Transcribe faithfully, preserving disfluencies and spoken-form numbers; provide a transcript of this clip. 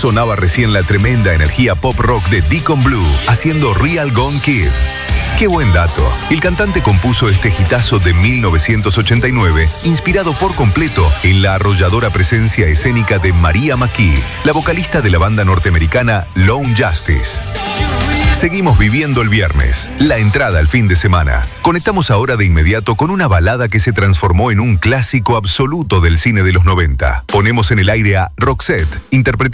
Sonaba recién la tremenda energía pop rock de Deacon Blue haciendo Real Gone Kid. ¡Qué buen dato! El cantante compuso este hitazo de mil novecientos ochenta y nueve, inspirado por completo en la arrolladora presencia escénica de Maria McKee, la vocalista de la banda norteamericana Lone Justice. Seguimos viviendo el viernes, la entrada al fin de semana. Conectamos ahora de inmediato con una balada que se transformó en un clásico absoluto del cine de los noventa. Ponemos en el aire a Roxette, interpretada